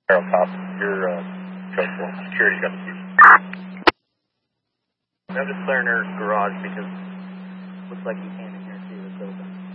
Arrow Top, your code for security got the keys. I'm just clearing her garage because it looks like he came in here too. It's open.